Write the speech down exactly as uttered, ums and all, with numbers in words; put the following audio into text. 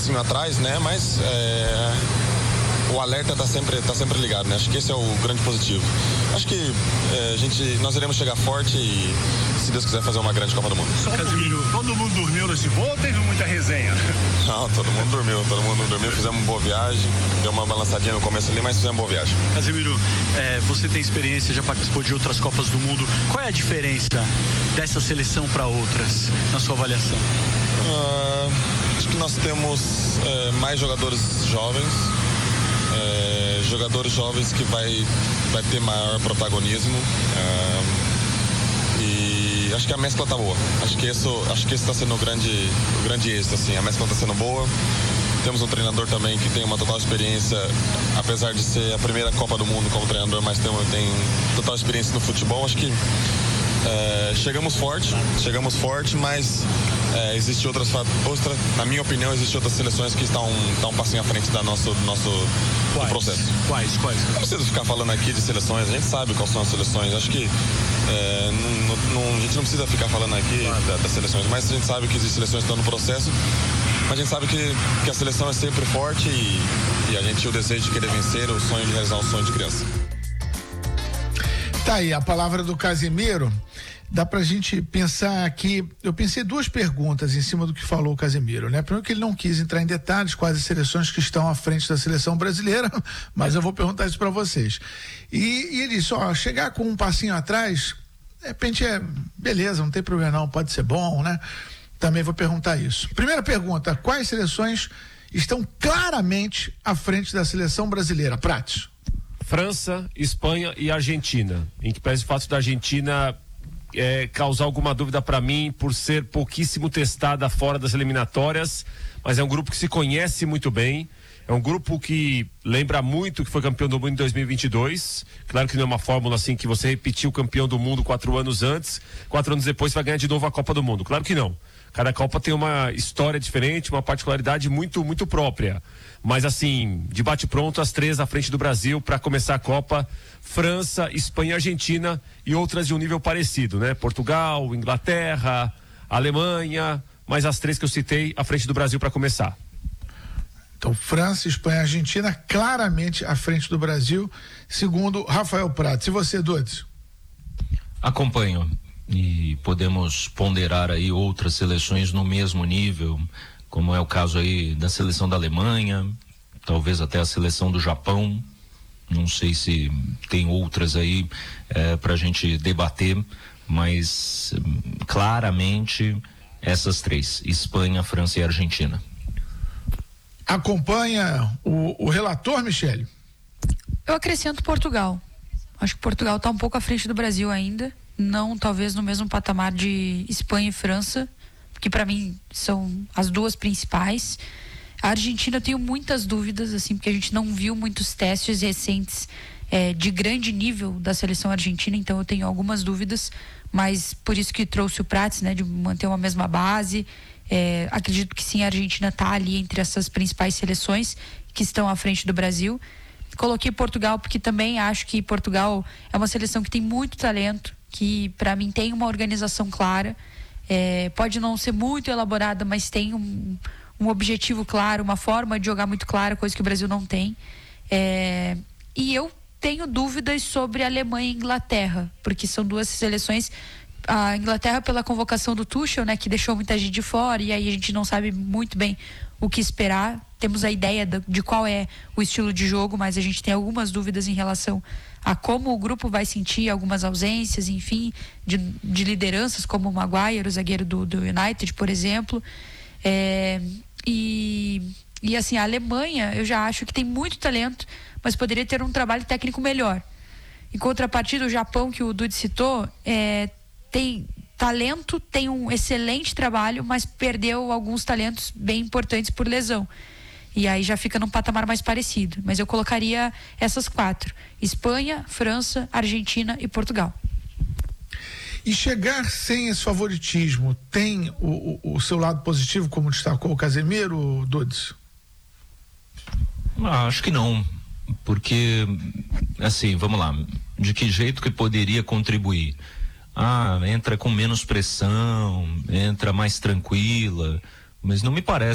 passinho atrás, né? Mas é, o alerta tá sempre, tá sempre ligado, né? Acho que esse é o grande positivo. Acho que é, a gente, nós iremos chegar forte e, se Deus quiser, fazer uma grande Copa do Mundo. Casimiro, todo mundo dormiu nesse voo ou teve muita resenha? Não, todo mundo dormiu, todo mundo dormiu, fizemos uma boa viagem, deu uma balançadinha no começo ali, mas fizemos uma boa viagem. Casimiro, é, você tem experiência, já participou de outras Copas do Mundo, qual é a diferença dessa seleção para outras, na sua avaliação? Uh, acho que nós temos é, mais jogadores jovens, é, jogadores jovens que vai, vai ter maior protagonismo, uh, e acho que a mescla tá boa. Acho que isso, acho que esse está sendo o grande, o grande êxito, assim. A mescla está sendo boa. Temos um treinador também que tem uma total experiência, apesar de ser a primeira Copa do Mundo como treinador, mas tem, tem total experiência no futebol. Acho que é, chegamos forte, chegamos forte, mas é, existe outras, outra, na minha opinião, existe outras seleções que estão, estão um passinho à frente da nosso, do nosso do processo. Quais? Quais? Não precisa ficar falando aqui de seleções, a gente sabe quais são as seleções. Acho que é, não, não, a gente não precisa ficar falando aqui claro. da, das seleções, mas a gente sabe que existem seleções que estão no processo. Mas a gente sabe que, que a seleção é sempre forte e, e a gente tem o desejo de querer vencer, o sonho de realizar um sonho de criança. Tá aí a palavra do Casimiro. Dá pra gente pensar aqui, eu pensei duas perguntas em cima do que falou o Casimiro, né? Primeiro que ele não quis entrar em detalhes quais as seleções que estão à frente da seleção brasileira, mas eu vou perguntar isso pra vocês. E, e ele disse, ó, chegar com um passinho atrás, de repente é, beleza, não tem problema não, pode ser bom, né? Também vou perguntar isso. Primeira pergunta, quais seleções estão claramente à frente da seleção brasileira? Prates. França, Espanha e Argentina. Em que pese o fato da Argentina é, causar alguma dúvida para mim por ser pouquíssimo testada fora das eliminatórias, mas é um grupo que se conhece muito bem. É um grupo que lembra muito que foi campeão do mundo em dois mil e vinte e dois. Claro que não é uma fórmula assim que você repetiu o campeão do mundo quatro anos antes, quatro anos depois vai ganhar de novo a Copa do Mundo. Claro que não. Cada Copa tem uma história diferente, uma particularidade muito, muito própria. Mas assim, de bate-pronto, as três à frente do Brasil para começar a Copa: França, Espanha, Argentina e outras de um nível parecido, né? Portugal, Inglaterra, Alemanha, mas as três que eu citei à frente do Brasil para começar. Então, França, Espanha, Argentina, claramente à frente do Brasil, segundo Rafael Prates. E você, Dudes? Acompanho. E podemos ponderar aí outras seleções no mesmo nível, como é o caso aí da seleção da Alemanha, talvez até a seleção do Japão. Não sei se tem outras aí é, para a gente debater, mas claramente essas três: Espanha, França e Argentina. Acompanha o, o relator, Michele? Eu acrescento Portugal. Acho que Portugal está um pouco à frente do Brasil ainda. Não talvez no mesmo patamar de Espanha e França, que para mim são as duas principais. A Argentina eu tenho muitas dúvidas, assim, porque a gente não viu muitos testes recentes é, de grande nível da seleção argentina, então eu tenho algumas dúvidas, mas por isso que trouxe o Prates, né, de manter uma mesma base. É, acredito que sim, a Argentina está ali entre essas principais seleções que estão à frente do Brasil. Coloquei Portugal porque também acho que Portugal é uma seleção que tem muito talento, que para mim tem uma organização clara, é, pode não ser muito elaborada, mas tem um, um objetivo claro, uma forma de jogar muito clara, coisa que o Brasil não tem. É, e eu tenho dúvidas sobre Alemanha e Inglaterra, porque são duas seleções. A Inglaterra pela convocação do Tuchel, né, que deixou muita gente de fora, e aí a gente não sabe muito bem o que esperar. Temos a ideia de, de qual é o estilo de jogo, mas a gente tem algumas dúvidas em relação a como o grupo vai sentir algumas ausências, enfim, de, de lideranças como o Maguire, o zagueiro do, do United, por exemplo. É, e, e assim, a Alemanha, eu já acho que tem muito talento, mas poderia ter um trabalho técnico melhor. Em contrapartida, o Japão, que o Dude citou, é, tem talento, tem um excelente trabalho, mas perdeu alguns talentos bem importantes por lesão. E aí já fica num patamar mais parecido. Mas eu colocaria essas quatro: Espanha, França, Argentina e Portugal. E chegar sem esse favoritismo tem o, o, o seu lado positivo, como destacou o Casemiro, Dudes? Ah, acho que não. Porque, assim, vamos lá. De que jeito que poderia contribuir? Ah, entra com menos pressão, entra mais tranquila, mas não me parece